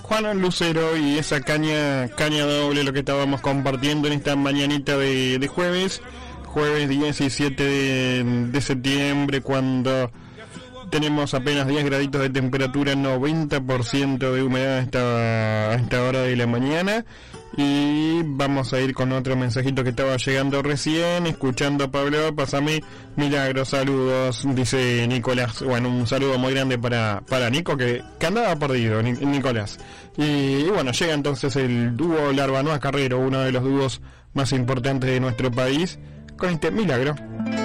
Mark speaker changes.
Speaker 1: Juan Lucero y esa caña doble, lo que estábamos compartiendo en esta mañanita de jueves 17 de septiembre, cuando tenemos apenas 10 graditos de temperatura, 90% de humedad a esta hora de la mañana. Y vamos a ir con otro mensajito que estaba llegando recién, escuchando a Pablo. Pásame milagros, saludos, dice Nicolás. Bueno, un saludo muy grande para Nico, que andaba perdido, Nicolás. Y bueno, llega entonces el dúo Larbanoa Carrero, uno de los dúos más importantes de nuestro país, con este milagro.